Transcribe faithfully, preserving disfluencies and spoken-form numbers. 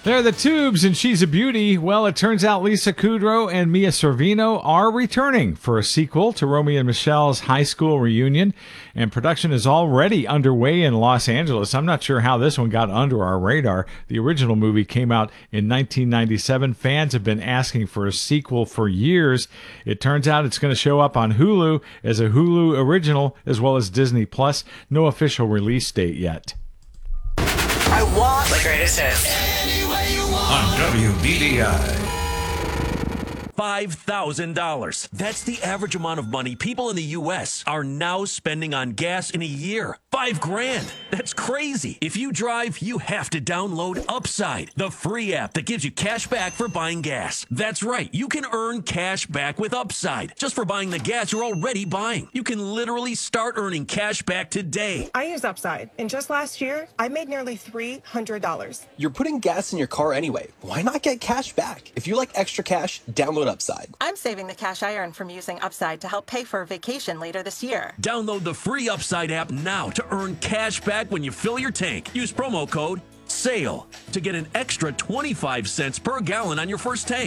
They're the Tubes, and she's a beauty. Well, it turns out Lisa Kudrow and Mia Sorvino are returning for a sequel to Romy and Michelle's high school reunion, and production is already underway in Los Angeles. I'm not sure how this one got under our radar. The original movie came out in nineteen ninety-seven. Fans have been asking for a sequel for years. It turns out it's going to show up on Hulu as a Hulu original as well as Disney Plus. No official release date yet. I want the greatest hits. On W B D I. five thousand dollars. That's the average amount of money people in the U S are now spending on gas in a year. Five grand. That's crazy. If you drive, you have to download Upside, the free app that gives you cash back for buying gas. That's right. You can earn cash back with Upside just for buying the gas you're already buying. You can literally start earning cash back today. I use Upside, and just last year, I made nearly three hundred dollars. You're putting gas in your car anyway. Why not get cash back? If you like extra cash, download Upside. I'm saving the cash I earn from using Upside to help pay for a vacation later this year. Download the free Upside app now to earn cash back when you fill your tank. Use promo code SALE to get an extra twenty-five cents per gallon on your first tank.